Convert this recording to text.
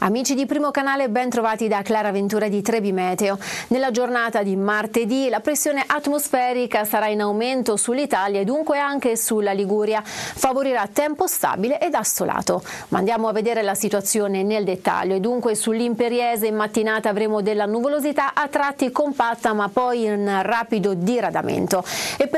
Amici di Primo Canale, ben trovati da Clara Ventura di Trebi Meteo. Nella giornata di martedì la pressione atmosferica sarà in aumento sull'Italia e dunque anche sulla Liguria. Favorirà tempo stabile ed assolato. Ma andiamo a vedere la situazione nel dettaglio. E dunque sull'Imperiese in mattinata avremo della nuvolosità a tratti compatta ma poi in rapido diradamento.